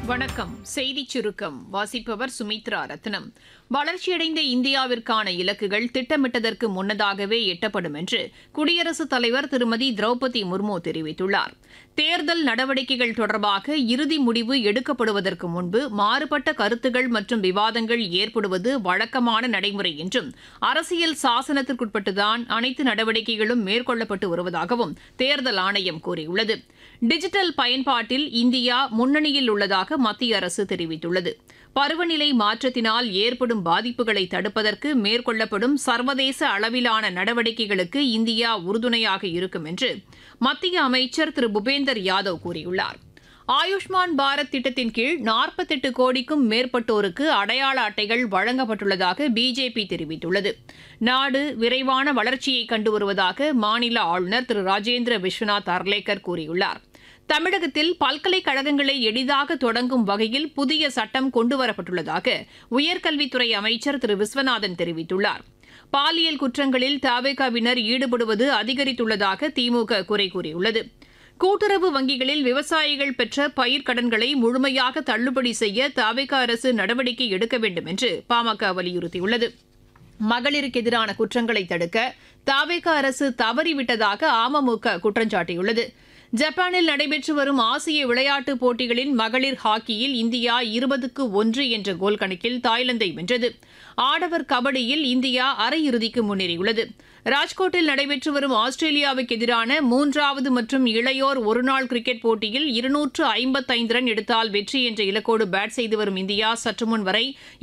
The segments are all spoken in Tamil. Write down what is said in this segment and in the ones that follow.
வணக்கம். செய்திச் சுருக்கம் வாசிப்பவர் சுமித்ரா ரத்னம். வளர்ச்சியடைந்த இந்தியாவிற்கான இலக்குகள் திட்டமிட்டதற்கு முன்னதாகவே எட்டப்படும் என்று குடியரசுத் தலைவர் திருமதி திரௌபதி முர்மு தெரிவித்துள்ளார். தேர்தல் நடவடிக்கைகள் தொடர்பாக இறுதி முடிவு எடுக்கப்படுவதற்கு முன்பு மாறுபட்ட கருத்துகள் மற்றும் விவாதங்கள் ஏற்படுவது வழக்கமான நடைமுறை என்றும் அரசியல் சாசனத்திற்குட்பட்டுதான் அனைத்து நடவடிக்கைகளும் மேற்கொள்ளப்பட்டு வருவதாகவும் தேர்தல் ஆணையம் கூறியுள்ளது. டிஜிட்டல் பயன்பாட்டில் இந்தியா முன்னணியில் உள்ளதாக மத்திய அரசு தெரிவித்துள்ளது. பருவநிலை மாற்றத்தினால் ஏற்படும் பாதிப்புகளை தடுப்பதற்கு மேற்கொள்ளப்படும் சர்வதேச அளவிலான நடவடிக்கைகளுக்கு இந்தியா உறுதுணையாக இருக்கும் என்று மத்திய அமைச்சர் திரு பூபேந்தர் யாதவ் கூறியுள்ளார். ஆயுஷ்மான் பாரத் திட்டத்தின் கீழ் 48 கோடிக்கும் மேற்பட்டோருக்கு அடையாள அட்டைகள் வழங்கப்பட்டுள்ளதாக பிஜேபி தெரிவித்துள்ளது. நாடு விரைவான வளர்ச்சியை கண்டு வருவதாக மாநில ஆளுநர் திரு ராஜேந்திர விஸ்வநாத் அர்லேக்கர் கூறியுள்ளார். தமிழகத்தில் பல்கலைக்கழகங்களை எளிதாக தொடங்கும் வகையில் புதிய சட்டம் கொண்டுவரப்பட்டுள்ளதாக உயர்கல்வித்துறை அமைச்சர் திரு விஸ்வநாதன் தெரிவித்துள்ளார். பாலியல் குற்றங்களில் தவேகாவினர் ஈடுபடுவது அதிகரித்துள்ளதாக திமுக குறை கூறியுள்ளது. கூட்டுறவு வங்கிகளில் விவசாயிகள் பெற்ற பயிர்க்கடன்களை முழுமையாக தள்ளுபடி செய்ய தவேகா அரசு நடவடிக்கை எடுக்க வேண்டும் என்று பாமக வலியுறுத்தியுள்ளது. மகளிருக்கு எதிரான குற்றங்களை தடுக்க தவேகா அரசு தவறிவிட்டதாக அமமுக குற்றம் சாட்டியுள்ளது. ஜப்பானில் நடைபெற்று வரும் ஆசிய விளையாட்டுப் போட்டிகளின் மகளிர் ஹாக்கியில் இந்தியா 20-1 என்ற கோல் கணக்கில் தாய்லாந்தை வென்றது. ஆடவர் கபடியில் இந்தியா அரையிறுதிக்கு முன்னேறியுள்ளது. ராஜ்கோட்டில் நடைபெற்று வரும் ஆஸ்திரேலியாவுக்கு எதிரான 3வது மற்றும் இளையோர் ஒருநாள் கிரிக்கெட் போட்டியில் 255 ரன் எடுத்தால் வெற்றி என்ற இலக்கோடு பேட் செய்து வரும் இந்தியா சற்றுமுன் வரை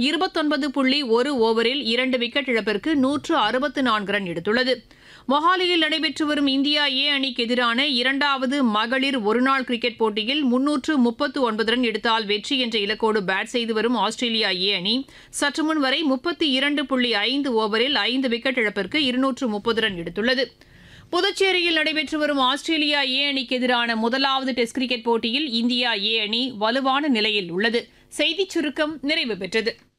29.1 ஓவரில் 2 விக்கெட் இழப்பிற்கு 164 ரன் எடுத்துள்ளது. மொஹாலியில் நடைபெற்று வரும் இந்தியா ஏ அணிக்கு எதிரான 2வது மகளிர் ஒருநாள் கிரிக்கெட் போட்டியில் 339 ரன் எடுத்தால் வெற்றி என்ற இலக்கோடு பேட் செய்து வரும் ஆஸ்திரேலியா ஏ அணி சற்றுமுன் வரை 32.5 ஓவரில் 5 விக்கெட் இழப்பிற்கு 230 ரன் எடுத்துள்ளது. புதுச்சேரியில் நடைபெற்று வரும் ஆஸ்திரேலியா ஏ அணிக்கு எதிரான முதலாவது டெஸ்ட் கிரிக்கெட் போட்டியில் இந்தியா ஏ அணி வலுவான நிலையில் உள்ளது. செய்திச் சுருக்கம் நிறைவு பெற்றது.